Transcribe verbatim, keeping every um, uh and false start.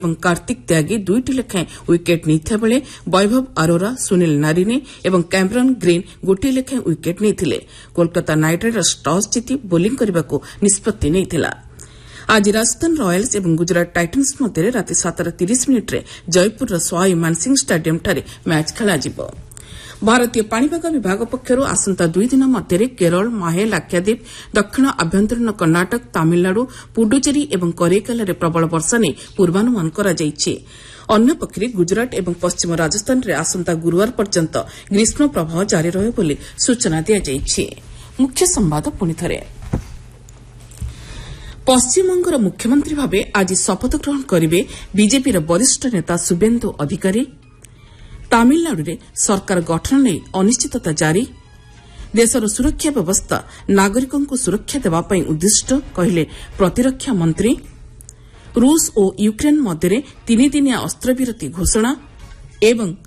ଏବଂ କାର୍ତ୍ତିକ ତ୍ୟାଗୀ ଦୁଇଟି ଲେଖାଏଁ ୱିକେଟ୍ ନେଇଥିବା ବେଳେ ବୈଭବ ଆରୋରା ସୁନୀଲ ନାରିନେ ଏବଂ କ୍ୟାମରନ୍ ଗ୍ରୀନ୍ ଗୋଟିଏ ଲେଖାଏଁ ୱିକେଟ୍ ନେଇଥିଲେ। କୋଲକାତା ନାଇଟ୍ ରାଇଡର୍ସ ଟସ୍ ଜିତି ବୋଲିଂ କରିବାକୁ ନିଷ୍ପତ୍ତି ନେଇଥିଲା। ଆଜି ରାଜସ୍ଥାନ ରୟାଲ୍ସ ଏବଂ ଗୁଜରାଟ ଟାଇଟନ୍ସ ମଧ୍ୟରେ ରାତି ସାତଟା ତିରିଶ ମିନିଟ୍ରେ ଜୟପୁରର ସୱାଇ ମାନସିଂ ଷ୍ଟାଡିୟମ୍ଠାରେ ମ୍ୟାଚ୍ ଖେଳାଯିବ। ଭାରତୀୟ ପାଣିପାଗ ବିଭାଗ ପକ୍ଷରୁ ଆସନ୍ତା ଦୁଇ ଦିନ ମଧ୍ୟରେ କେରଳ ମାହେ ଲାକ୍ଷାଦ୍ୱୀପ ଦକ୍ଷିଣ ଆଭ୍ୟନ୍ତରୀଣ କର୍ଣ୍ଣାଟକ ତାମିଲନାଡୁ ପୁଡୁଚେରୀ ଏବଂ କରେଇକାଲରେ ପ୍ରବଳ ବର୍ଷା ନେଇ ପୂର୍ବାନୁମାନ କରାଯାଇଛି। ଅନ୍ୟପକ୍ଷରେ ଗୁଜରାଟ ଏବଂ ପଶ୍ଚିମ ରାଜସ୍ଥାନରେ ଆସନ୍ତା ଗୁରୁବାର ପର୍ଯ୍ୟନ୍ତ ଗ୍ରୀଷ୍ମ ପ୍ରବାହ ଜାରି ରହିବ ବୋଲି ସୂଚନା ଦିଆଯାଇଛି। ମୁଖ୍ୟ ସମ୍ବାଦ ପୁଣିଥରେ ପଶ୍ଚିମବଙ୍ଗର ମୁଖ୍ୟମନ୍ତ୍ରୀ ଭାବେ ଆଜି ଶପଥ ଗ୍ରହଣ କରିବେ ବିଜେପିର ବରିଷ୍ଠ ନେତା ଶୁଭେନ୍ଦୁ ଅଧିକାରୀ। ତାମିଲନାଡୁରେ ସରକାର ଗଠନ ନେଇ ଅନିଶ୍ଚିତତା ଜାରି। ଦେଶର ସୁରକ୍ଷା ବ୍ୟବସ୍ଥା ନାଗରିକଙ୍କୁ ସୁରକ୍ଷା ଦେବା ପାଇଁ ଉଦ୍ଦିଷ୍ଟ କହିଲେ ପ୍ରତିରକ୍ଷା ମନ୍ତ୍ରୀ। ରୁଷ ଓ ୟୁକ୍ରେନ୍ ମଧ୍ୟରେ ତିନିଦିନିଆ ଅସ୍ତ୍ରବିରତି ଘୋଷଣା ଏବଂ